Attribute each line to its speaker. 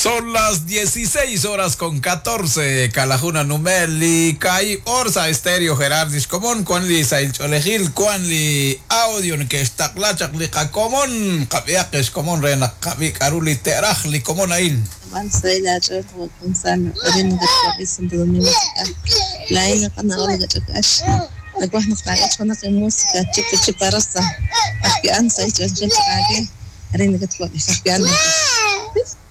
Speaker 1: Son las 16 horas con 14. Calajuna Numeli, Kai Orsa Estéreo Gerardis Comón, Cuanli Sail Cholejil, Cuanli Audio, que está Clachakli Comón, Cabiaques Comón, Rena, Cabi Caruli Terajli Comón Ail.
Speaker 2: Mansaila Choko, Gonzalo, Arena de Santo Domingo, la Ina Canal de Chakash, la Guana Tagach, con la música, Chiparasa, Afianza y Chachake, Arena de Chakash,